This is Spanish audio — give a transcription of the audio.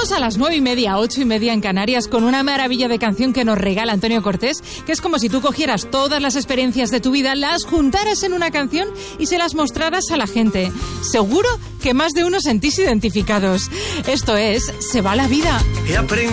Vamos a las 9:30, 8:30 en Canarias con una maravilla de canción que nos regala Antonio Cortés, que es como si tú cogieras todas las experiencias de tu vida, las juntaras en una canción y se las mostraras a la gente. Seguro que más de uno sentís identificados. Esto es Se va la vida.